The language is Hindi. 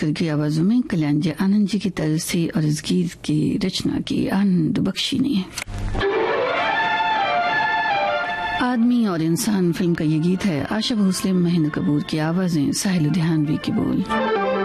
लश्कर की आवाजों में कल्याण जी आनंद जी की तर्ज से और इस गीत की रचना की आनंद बख्शी ने। आदमी और इंसान फिल्म का ये गीत है। आशा भोसले, महेंद्र कपूर की आवाजें, साहिल लुधियानवी की बोल।